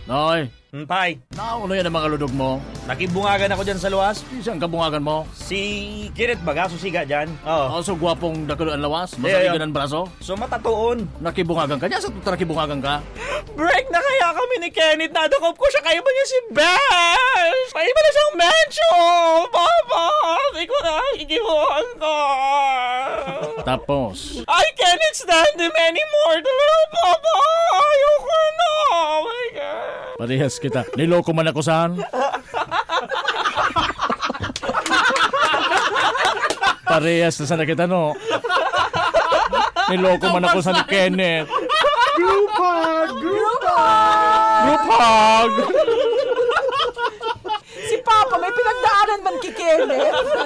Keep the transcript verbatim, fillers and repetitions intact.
Noy, Hmm, Tay, naulo yan ang mga ludog mo. nakibungagan ako dyan sa luwas. Isang kabungagan mo. Si Kenneth Baga, susiga dyan. Oo. Oh, so gwapong dakalo ang lawas. Yeah, yeah. Masaligan ang braso. So matatuon. Nakibungagan ka. Diyan sa tuta nakibungagan ka. Break na kaya kami ni Kenneth. Nadukop ko siya. Kaya ba niya si Besh? Kaya ba na siyang mencho? Papa, hindi ko na igibuhan ko. Tapos, I can't stand him anymore. Talaga, Papa. Ayoko na. Oh my God. parehas kita. Niloko man ako saan? Parehas na sana kita, no? Niloko man ako sa ni Kenneth. Group hug! Group hug! Group hug! Si Papa may pinagdaanan man kay Kenneth.